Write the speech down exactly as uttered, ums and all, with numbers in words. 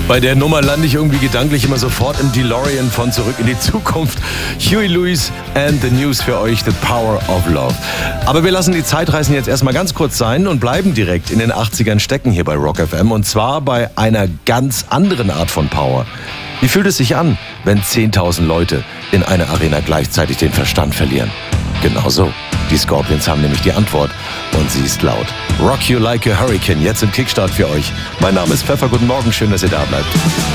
Bei der Nummer lande ich irgendwie gedanklich immer sofort im DeLorean von Zurück in die Zukunft. Huey Lewis and the News für euch, The Power of Love. Aber wir lassen die Zeitreisen jetzt erstmal ganz kurz sein und bleiben direkt in den achtzigern stecken hier bei Rock F M. Und zwar bei einer ganz anderen Art von Power. Wie fühlt es sich an, wenn zehntausend Leute in einer Arena gleichzeitig den Verstand verlieren? Genau so. Die Scorpions haben nämlich die Antwort und sie ist laut. Rock You Like a Hurricane, jetzt im Kickstart für euch. Mein Name ist Pfeffer, guten Morgen, schön, dass ihr da bleibt.